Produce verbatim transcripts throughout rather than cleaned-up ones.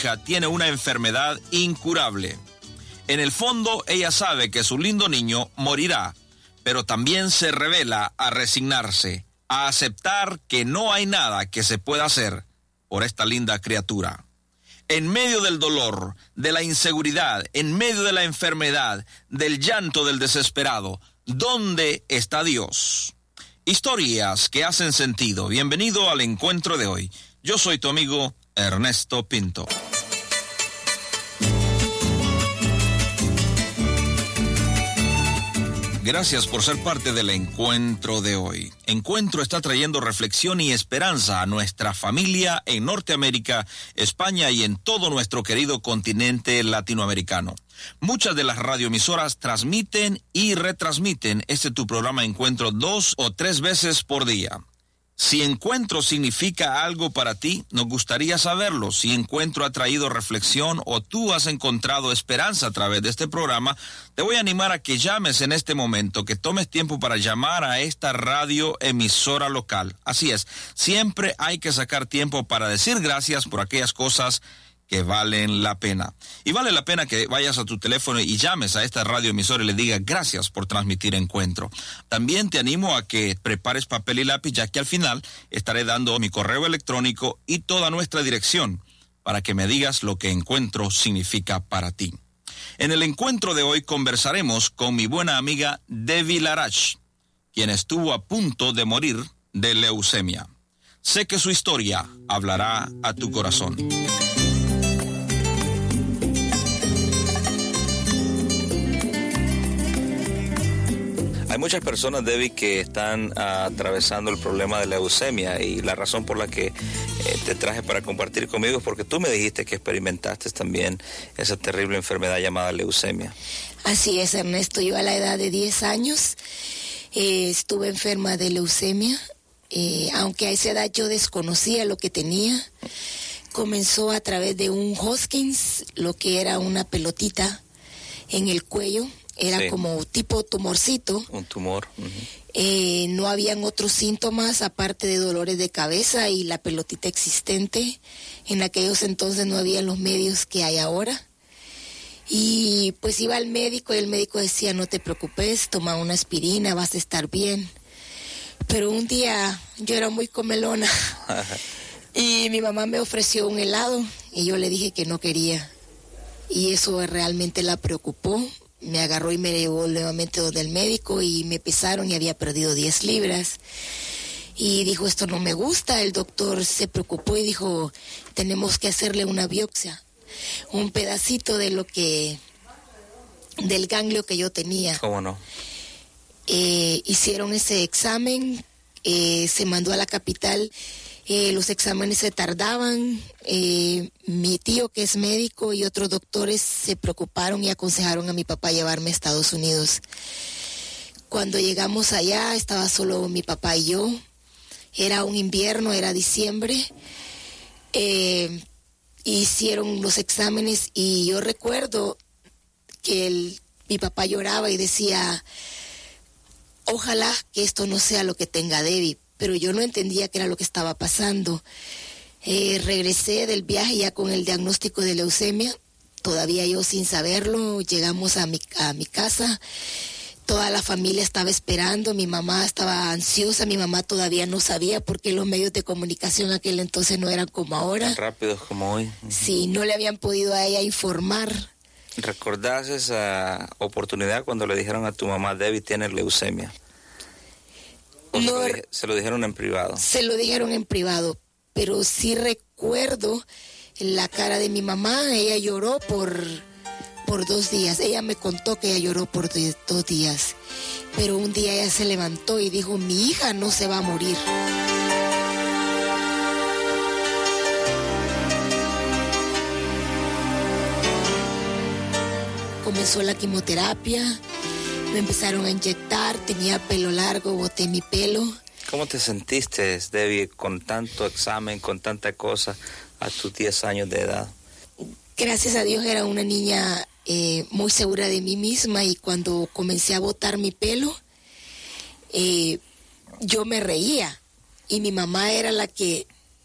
tiene una enfermedad incurable. En el fondo, ella sabe que su lindo niño morirá, pero también se revela a resignarse, a aceptar que no hay nada que se pueda hacer por esta linda criatura. En medio del dolor, de la inseguridad, en medio de la enfermedad, del llanto del desesperado, ¿dónde está Dios? Historias que hacen sentido. Bienvenido al encuentro de hoy. Yo soy tu amigo Ernesto Pinto. Gracias por ser parte del encuentro de hoy. Encuentro está trayendo reflexión y esperanza a nuestra familia en Norteamérica, España y en todo nuestro querido continente latinoamericano. Muchas de las radioemisoras transmiten y retransmiten este tu programa Encuentro dos o tres veces por día. Si Encuentro significa algo para ti, nos gustaría saberlo. Si Encuentro ha traído reflexión o tú has encontrado esperanza a través de este programa, te voy a animar a que llames en este momento, que tomes tiempo para llamar a esta radioemisora local. Así es, siempre hay que sacar tiempo para decir gracias por aquellas cosas que valen la pena. Y vale la pena que vayas a tu teléfono y llames a esta radioemisora y le digas gracias por transmitir Encuentro. También te animo a que prepares papel y lápiz, ya que al final estaré dando mi correo electrónico y toda nuestra dirección para que me digas lo que Encuentro significa para ti. En el encuentro de hoy conversaremos con mi buena amiga Debbie Larach, quien estuvo a punto de morir de leucemia. Sé que su historia hablará a tu corazón. Hay muchas personas, Debbie, que están uh, atravesando el problema de leucemia, y la razón por la que eh, te traje para compartir conmigo es porque tú me dijiste que experimentaste también esa terrible enfermedad llamada leucemia. Así es, Ernesto. Yo a la edad de diez años eh, estuve enferma de leucemia, eh, aunque a esa edad yo desconocía lo que tenía. Comenzó a través de un Hodgkins, lo que era una pelotita en el cuello. Era sí. Como tipo tumorcito. Un tumor. Uh-huh. Eh, no habían otros síntomas aparte de dolores de cabeza y la pelotita existente. En aquellos entonces no había los medios que hay ahora. Y pues iba al médico y el médico decía, no te preocupes, toma una aspirina, vas a estar bien. Pero un día yo era muy comelona y mi mamá me ofreció un helado y yo le dije que no quería. Y eso realmente la preocupó. Me agarró y me llevó nuevamente donde el médico y me pesaron y había perdido diez libras. Y dijo, esto no me gusta. El doctor se preocupó y dijo, tenemos que hacerle una biopsia. Un pedacito de lo que, del ganglio que yo tenía. ¿Cómo no? Eh, hicieron ese examen, eh, se mandó a la capital. Eh, los exámenes se tardaban, eh, mi tío que es médico y otros doctores se preocuparon y aconsejaron a mi papá llevarme a Estados Unidos. Cuando llegamos allá estaba solo mi papá y yo, era un invierno, era diciembre, eh, hicieron los exámenes y yo recuerdo que el, mi papá lloraba y decía, ojalá que esto no sea lo que tenga Debbie. Pero yo no entendía qué era lo que estaba pasando. Eh, regresé del viaje ya con el diagnóstico de leucemia, todavía yo sin saberlo. Llegamos a mi, a mi casa, toda la familia estaba esperando, mi mamá estaba ansiosa, mi mamá todavía no sabía porque los medios de comunicación aquel entonces no eran como ahora. Tan rápidos como hoy. Uh-huh. Sí, no le habían podido a ella informar. ¿Recordás esa oportunidad cuando le dijeron a tu mamá, Debbie tiene leucemia? ¿O no, se, lo dije, se lo dijeron en privado? Se lo dijeron en privado, pero sí recuerdo la cara de mi mamá. Ella lloró por, por dos días. Ella me contó que ella lloró por dos días. Pero un día ella se levantó y dijo, mi hija no se va a morir. Comenzó la quimioterapia. Me empezaron a inyectar, tenía pelo largo, boté mi pelo. ¿Cómo te sentiste, Debbie, con tanto examen, con tanta cosa a tus diez años de edad? Gracias a Dios era una niña eh, muy segura de mí misma y cuando comencé a botar mi pelo, eh, yo me reía y mi mamá era la que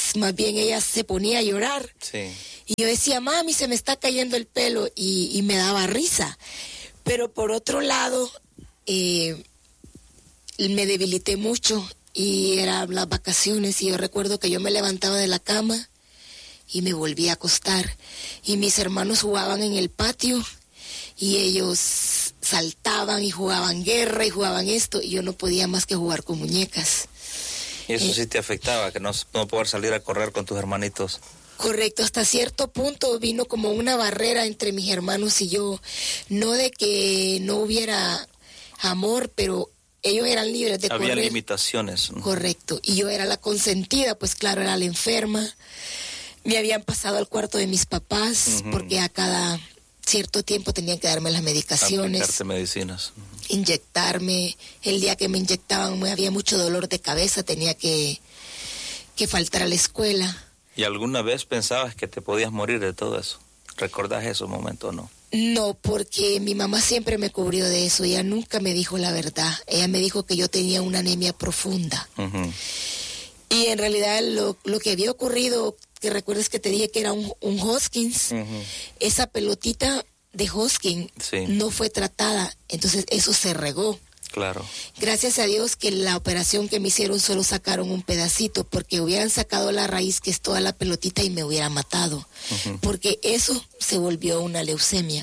pues más bien ella se ponía a llorar. Sí. Y yo decía, mami, se me está cayendo el pelo, y, y me daba risa. Pero por otro lado, eh, me debilité mucho, y eran las vacaciones, y yo recuerdo que yo me levantaba de la cama y me volvía a acostar, y mis hermanos jugaban en el patio, y ellos saltaban y jugaban guerra y jugaban esto, y yo no podía más que jugar con muñecas. Y eso eh, sí te afectaba, que no, no poder salir a correr con tus hermanitos. Correcto, hasta cierto punto vino como una barrera entre mis hermanos y yo, no de que no hubiera amor, pero ellos eran libres de Había correr. Había limitaciones. Correcto, y yo era la consentida, pues claro, era la enferma. Me habían pasado al cuarto de mis papás, uh-huh. porque a cada cierto tiempo tenían que darme las medicaciones. Aplicarte medicinas. Uh-huh. Inyectarme. El día que me inyectaban me había mucho dolor de cabeza, tenía que, que faltar a la escuela. ¿Y alguna vez pensabas que te podías morir de todo eso? ¿Recordás esos momentos o no? No, porque mi mamá siempre me cubrió de eso. Ella nunca me dijo la verdad. Ella me dijo que yo tenía una anemia profunda. Uh-huh. Y en realidad lo, lo que había ocurrido, que recuerdas que te dije que era un, un Hodgkins, uh-huh. esa pelotita de Hodgkin sí. no fue tratada, entonces eso se regó. Claro. Gracias a Dios que la operación que me hicieron solo sacaron un pedacito, porque hubieran sacado la raíz, que es toda la pelotita, y me hubiera matado, uh-huh. porque eso se volvió una leucemia.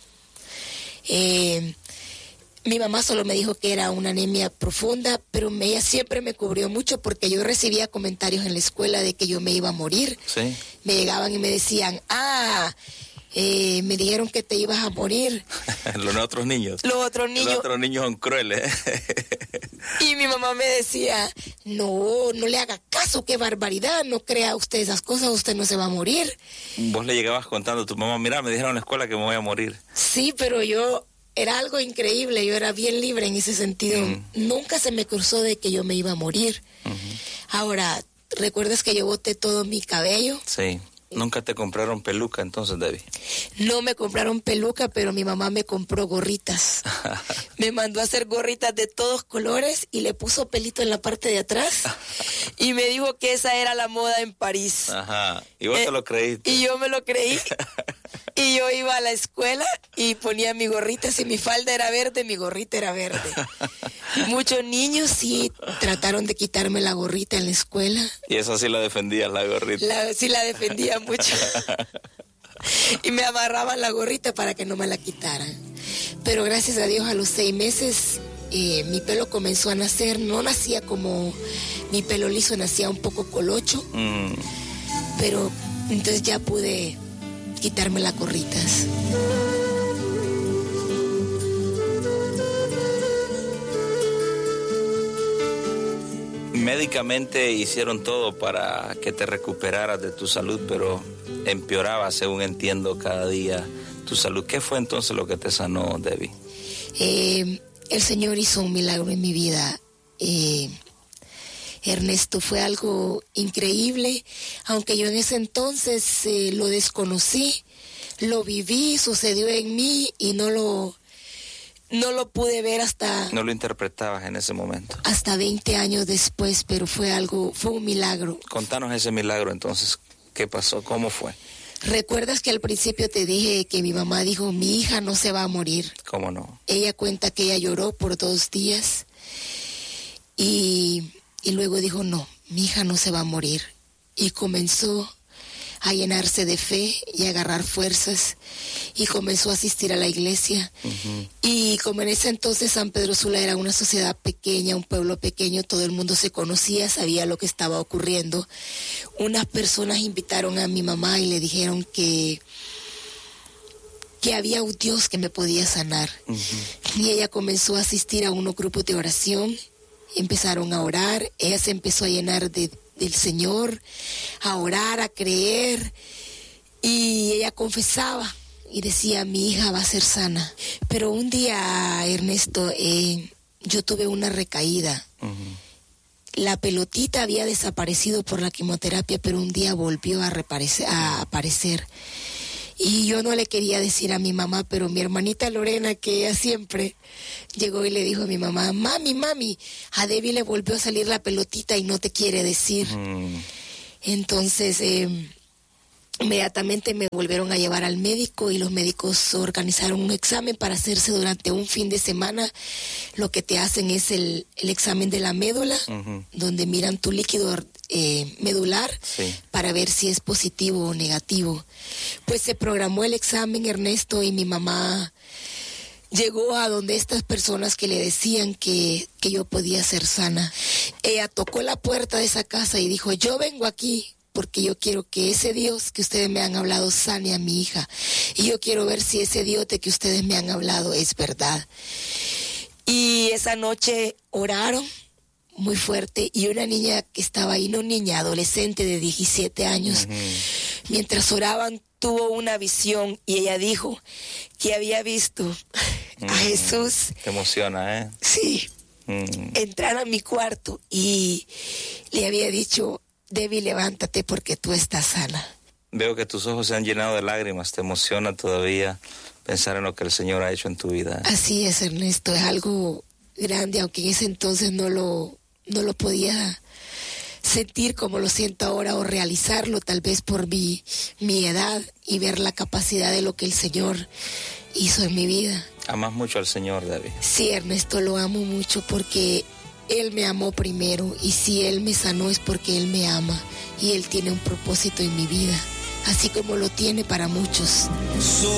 Eh, mi mamá solo me dijo que era una anemia profunda, pero ella siempre me cubrió mucho, porque yo recibía comentarios en la escuela de que yo me iba a morir. Sí. Me llegaban y me decían, ah... Eh, me dijeron que te ibas a morir. Los otros niños. Los otros niños. Los otros niños son crueles. Y mi mamá me decía, no, no le haga caso, qué barbaridad, no crea usted esas cosas, usted no se va a morir. Vos le llegabas contando a tu mamá, mira, me dijeron en la escuela que me voy a morir. Sí, pero yo, era algo increíble, yo era bien libre en ese sentido. Uh-huh. Nunca se me cruzó de que yo me iba a morir. Uh-huh. Ahora, ¿recuerdas que yo boté todo mi cabello? Sí. ¿Nunca te compraron peluca entonces, Debbie? No me compraron peluca, pero mi mamá me compró gorritas. Me mandó a hacer gorritas de todos colores y le puso pelito en la parte de atrás. Y me dijo que esa era la moda en París. Ajá. ¿Y vos eh, te lo creíste? Y yo me lo creí. Y yo iba a la escuela y ponía mi gorrita. Si mi falda era verde, mi gorrita era verde. Muchos niños sí trataron de quitarme la gorrita en la escuela. Y eso sí la defendías, la gorrita. La, sí la defendía mucho. Y me amarraban la gorrita para que no me la quitaran. Pero gracias a Dios, a los seis meses eh, mi pelo comenzó a nacer. No nacía como mi pelo liso, nacía un poco colocho. Mm. Pero entonces ya pude quitarme las gorritas. Médicamente hicieron todo para que te recuperaras de tu salud, pero empeoraba, según entiendo, cada día tu salud. ¿Qué fue entonces lo que te sanó, Debbie? Eh, el Señor hizo un milagro en mi vida. Eh, Ernesto, fue algo increíble, aunque yo en ese entonces eh, lo desconocí, lo viví, sucedió en mí y no lo... No lo pude ver hasta... No lo interpretabas en ese momento. Hasta veinte años después, pero fue algo, fue un milagro. Contanos ese milagro entonces, ¿qué pasó? ¿Cómo fue? ¿Recuerdas que al principio te dije que mi mamá dijo, mi hija no se va a morir? ¿Cómo no? Ella cuenta que ella lloró por dos días y, y luego dijo, no, mi hija no se va a morir. Y comenzó a llenarse de fe y a agarrar fuerzas y comenzó a asistir a la iglesia. Uh-huh. Y como en ese entonces San Pedro Sula era una sociedad pequeña, un pueblo pequeño, todo el mundo se conocía, sabía lo que estaba ocurriendo. Unas personas invitaron a mi mamá y le dijeron que, que había un Dios que me podía sanar. Uh-huh. Y ella comenzó a asistir a unos grupos de oración, empezaron a orar, ella se empezó a llenar de del Señor, a orar, a creer, y ella confesaba y decía, mi hija va a ser sana. Pero un día, Ernesto, eh, yo tuve una recaída. Uh-huh. La pelotita había desaparecido por la quimioterapia, pero un día volvió a, reparecer, a aparecer. Y yo no le quería decir a mi mamá, pero mi hermanita Lorena, que ella siempre llegó y le dijo a mi mamá, mami, mami, a Debbie le volvió a salir la pelotita y no te quiere decir. Mm. Entonces, eh, inmediatamente me volvieron a llevar al médico y los médicos organizaron un examen para hacerse durante un fin de semana. Lo que te hacen es el, el examen de la médula, uh-huh. donde miran tu líquido eh, medular, sí. para ver si es positivo o negativo. Pues se programó el examen, Ernesto, y mi mamá llegó a donde estas personas que le decían que, que yo podía ser sana. Ella tocó la puerta de esa casa y dijo, yo vengo aquí porque yo quiero que ese Dios que ustedes me han hablado sane a mi hija. Y yo quiero ver si ese Dios de que ustedes me han hablado es verdad. Y esa noche oraron muy fuerte y una niña que estaba ahí, no niña, adolescente de diecisiete años, uh-huh. mientras oraban tuvo una visión y ella dijo que había visto uh-huh. a Jesús. Te emociona, ¿eh? Sí. Uh-huh. Entrar a mi cuarto y le había dicho, Debbie, levántate porque tú estás sana. Veo que tus ojos se han llenado de lágrimas. ¿Te emociona todavía pensar en lo que el Señor ha hecho en tu vida? Así es, Ernesto. Es algo grande, aunque en ese entonces no lo, no lo podía sentir como lo siento ahora o realizarlo, tal vez por mi, mi edad y ver la capacidad de lo que el Señor hizo en mi vida. ¿Amas mucho al Señor, Debbie? Sí, Ernesto, lo amo mucho porque Él me amó primero y si Él me sanó es porque Él me ama y Él tiene un propósito en mi vida, así como lo tiene para muchos.